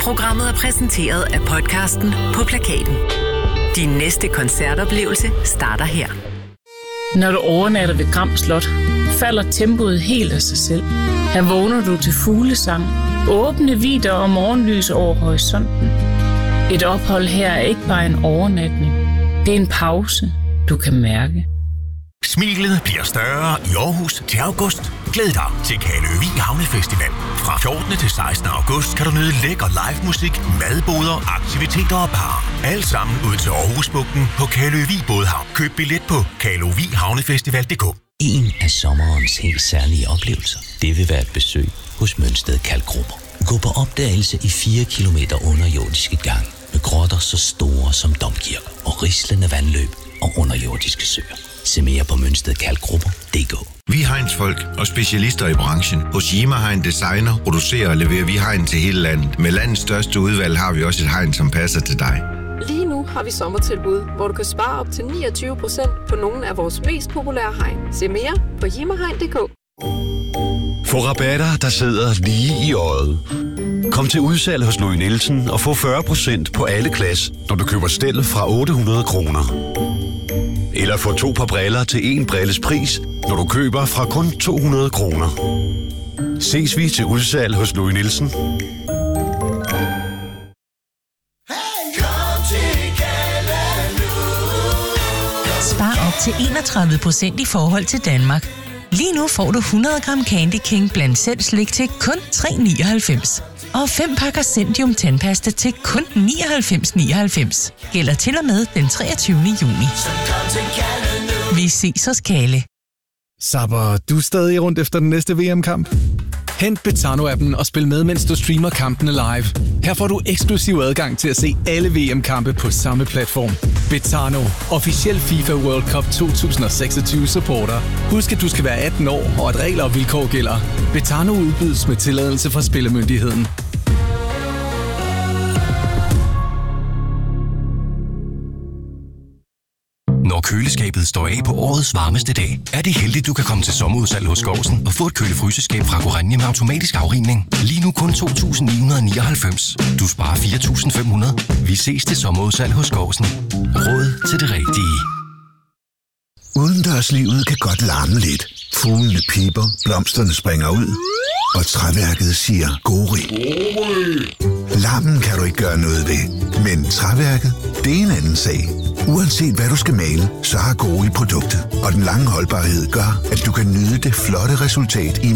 Programmet er præsenteret af podcasten På Plakaten. Din næste koncertoplevelse starter her. Når du overnatter ved Gram Slot, falder tempoet helt af sig selv. Her vågner du til fuglesang, åbne vidder og morgenlys over horisonten. Et ophold her er ikke bare en overnatning. Det er en pause, du kan mærke. Smilet bliver større i Aarhus til august. Glæd dig til Kaløvig Havnefestival. Fra 14. til 16. august kan du nyde lækker live musik, madboder, aktiviteter og bar. Alt sammen ud til Aarhusbugten på Kaløvig Bådhavn. Køb billet på kaløvighavnefestival.dk. En af sommerens helt særlige oplevelser, det vil være et besøg hos Mønsted Kalkgrupper. Gå på opdagelse i 4 kilometer underjordiske gange med grotter så store som domkirker og rislende vandløb og underjordiske søer. Se mere på mønstedkalkgrupper.dk. Vi er Heinz-folk og specialister i branchen. Hos Yima Hein Designer producerer og leverer vi hegn til hele landet. Med landets største udvalg har vi også et hegn, som passer til dig. Lige nu har vi sommertilbud, hvor du kan spare op til 29% på nogle af vores mest populære hegn. Se mere på yimahein.dk. Få rabatter, der sidder lige i øjet. Kom til udsalg hos Louis Nielsen og få 40% på alle glas, når du køber stel fra 800 kroner. Eller få 2 par briller til 1 brilles pris, når du køber fra kun 200 kroner. Ses vi til udsalg hos Louis Nielsen. Spar op til 31% i forhold til Danmark. Lige nu får du 100 gram Candy King blandt selv slik til kun 3,99. Og 5 pakker Zendium tandpasta til kun 99,99. Gælder til og med den 23. juni. Vi ses hos Kalle. Sapper, du er stadig rundt efter den næste VM-kamp? Hent Betano-appen og spil med, mens du streamer kampene live. Her får du eksklusiv adgang til at se alle VM-kampe på samme platform. Betano, officiel FIFA World Cup 2026 supporter. Husk, at du skal være 18 år, og at regler og vilkår gælder. Betano udbydes med tilladelse fra Spillemyndigheden. Når køleskabet står af på årets varmeste dag, er det heldigt, du kan komme til sommerudsalg hos Gårdsen og få et kølefryseskab fra Gorenje med automatisk afrivning. Lige nu kun 2.999. Du sparer 4.500. Vi ses til sommerudsalg hos Gårdsen. Råd til det rigtige. Udendørslivet kan godt larme lidt. Fuglene piper, blomsterne springer ud, og træværket siger gori. Larmen kan du ikke gøre noget ved, men træværket, det er en anden sag. Uanset hvad du skal male, så har Gori produktet, og den lange holdbarhed gør, at du kan nyde det flotte resultat i